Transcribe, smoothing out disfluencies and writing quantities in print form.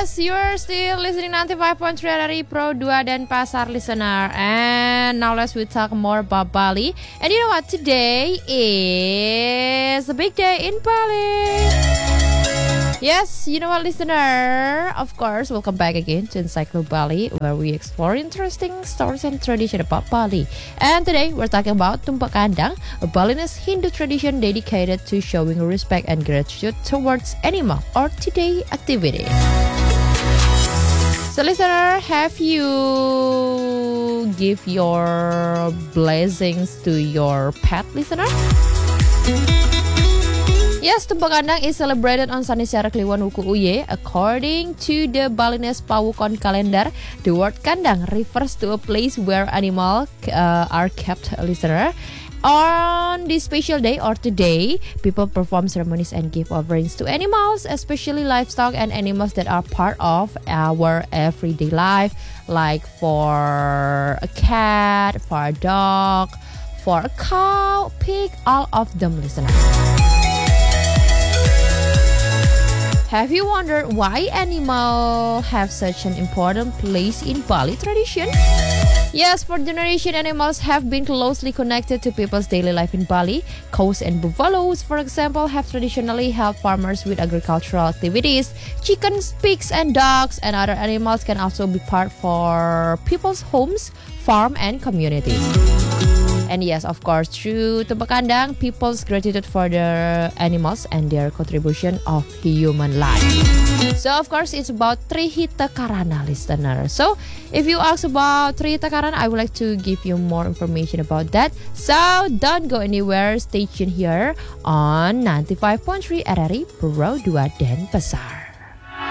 Yes, you're still listening 95.3 RRI Pro 2 dan Pasar listener. And now let's we talk more about Bali. And you know what? Today is a big day in Bali. Yes, you know what, listener? Of course, welcome back again to Encyclo Bali, where we explore interesting stories and tradition about Bali. And today, we're talking about Tumpak Kandang, a Balinese Hindu tradition dedicated to showing respect and gratitude towards animal or today activity. So, listener, have you give your blessings to your pet, listener? Yes, Tumpak Kandang is celebrated on Sanisara Kliwon Wuku Uye. According to the Balinese Pawukon calendar, the word kandang refers to a place where animals are kept, listener. On this special day or today, people perform ceremonies and give offerings to animals, especially livestock and animals that are part of our everyday life, like for a cat, for a dog, for a cow, pig, all of them, listener. Have you wondered why animals have such an important place in Bali tradition? Yes, for generations, animals have been closely connected to people's daily life in Bali. Cows and buffaloes, for example, have traditionally helped farmers with agricultural activities. Chickens, pigs, and dogs and other animals can also be part for people's homes, farm, and communities. And yes, of course, through Tumpak Kandang, people's gratitude for their animals and their contribution of human life. So, of course, it's about Trihita Karana, listener. So, if you ask about Trihita Karana, I would like to give you more information about that. So, don't go anywhere. Stay tuned here on 95.3 RRI Pro 2 dan Pasar.